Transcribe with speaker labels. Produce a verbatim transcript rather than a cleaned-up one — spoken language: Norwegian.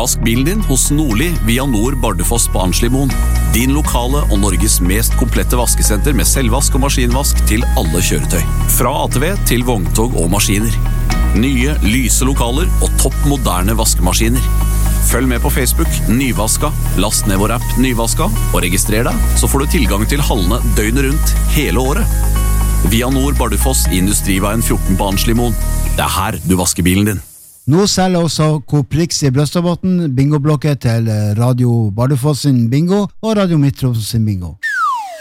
Speaker 1: Vask bilen din hos Nordli via Nord Bardufoss på Arnslimoen. Din lokale og Norges mest komplette vaskesenter med selvvask og maskinvask til alle kjøretøy. Fra A T V til vogntog og maskiner. Nye, lyse lokaler og topp moderne vaskemaskiner. Følg med på Facebook, Nyvaska, last ned vår app Nyvaska og registrer deg, så får du tilgang til hallene døgnet rundt hele året. Via Nord Bardufoss i Industriveien fjorten på Arnslimoen. Det er her du vasker bilen din.
Speaker 2: Nå selger også Coop Rix i Brøstadbotn bingoblokker til Radio Bardufoss sin bingo og Radio Midt-Troms sin bingo.